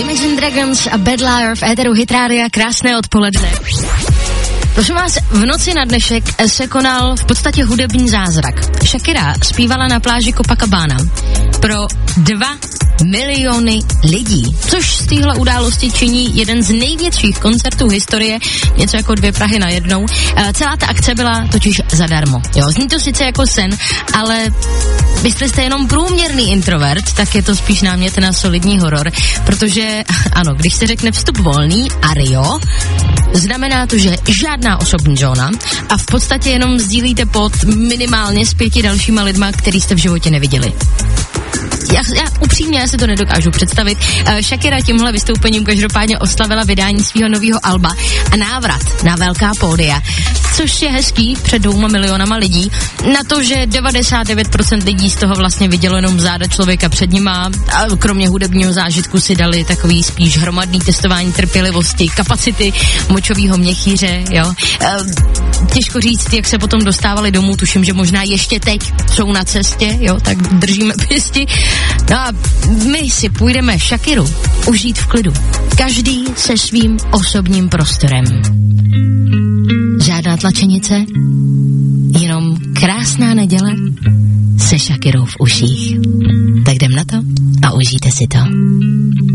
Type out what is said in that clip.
Imagine Dragons a Bad Liar v éteru Hit Rádia, krásné odpoledne. Prosím vás, v noci na dnešek se konal v podstatě hudební zázrak. Shakira zpívala na pláži Copacabana pro 2 miliony lidí, což z téhle události činí jeden z největších koncertů historie, něco jako 2 Prahy najednou. Celá ta akce byla totiž zadarmo. Jo, zní to sice jako sen, ale jestli jste jenom průměrný introvert, tak je to spíš námět na solidní horor, protože ano, když se řekne vstup volný, ario, znamená to, že žádná osobní zóna a v podstatě jenom sdílíte pod minimálně s 5 dalšíma lidma, který jste v životě neviděli. Já upřímně si to nedokážu představit. Shakira tímhle vystoupením každopádně oslavila vydání svého nového alba a návrat na velká pódia, což je hezký před 2 milionama lidí, na to, že 99% lidí z toho vlastně vidělo jenom záda člověka před nima a kromě hudebního zážitku si dali takový spíš hromadný testování trpělivosti, kapacity močového měchýře, jo. Těžko říct, jak se potom dostávali domů, tuším, že možná ještě teď jsou na cestě, jo, tak držíme pěsti. No a my si půjdeme Shakiru užít v klidu. Každý se svým osobním prostorem. Žádná tlačenice, jenom krásná neděle se Shakirou v uších. Tak jdem na to a užijte si to.